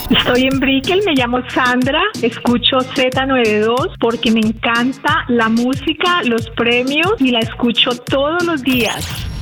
Estoy en Brickell, me llamo Sandra, escucho Z92 porque me encanta la música, los premios y la escucho todos los días.